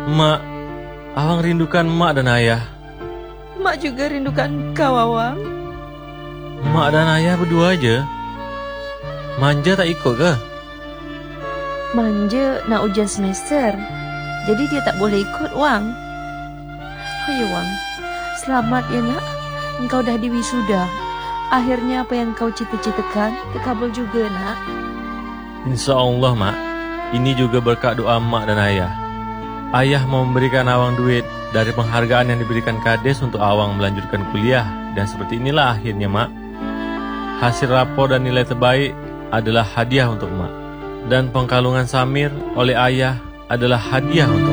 Mak, Awang rindukan Mak dan Ayah. Mak juga rindukan kau, Awang. Mak dan Ayah berdua aja. Manja tak ikut ke? Manja nak ujian semester, jadi dia tak boleh ikut, Wang. Ayo, Wang. Selamat ya, nak. Engkau dah diwisuda. Akhirnya apa yang kau cita-citakan terkabul juga, nak. InsyaAllah, Mak. Ini juga berkat doa Mak dan Ayah. Ayah mau memberikan Awang duit dari penghargaan yang diberikan Kades untuk Awang melanjutkan kuliah. Dan seperti inilah akhirnya, Mak. Hasil rapor dan nilai terbaik adalah hadiah untuk Mak. Dan pengkalungan Samir oleh Ayah adalah hadiah untuk